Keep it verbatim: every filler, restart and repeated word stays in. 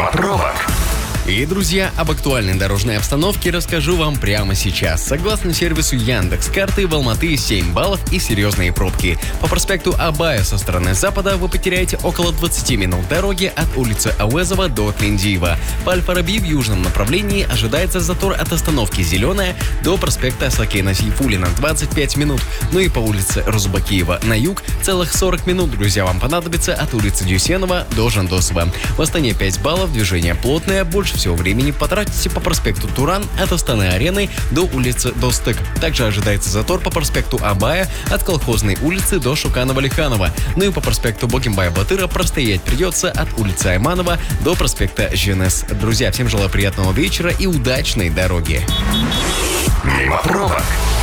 Мимо пробок. И, друзья, об актуальной дорожной обстановке расскажу вам прямо сейчас. Согласно сервису Яндекс.Карты, в Алматы семь баллов и серьезные пробки. По проспекту Абая со стороны запада вы потеряете около двадцать минут дороги от улицы Ауэзова до Клиндиева. По Аль-Фараби в южном направлении ожидается затор от остановки Зеленая до проспекта Сакена Сейфуллина двадцать пять минут. Ну и по улице Розубакиева на юг целых сорок минут, друзья, вам понадобится от улицы Дюсенова до Жандосова. В Астане пять баллов, движение плотное, больше всего времени потратите по проспекту Туран от Астаны-Арены до улицы Достык. Также ожидается затор по проспекту Абая от Колхозной улицы до Шуканова-Лиханова. Ну и по проспекту Богимбая-Батыра простоять придется от улицы Айманова до проспекта Женес. Друзья, всем желаю приятного вечера и удачной дороги. Мимо пробок.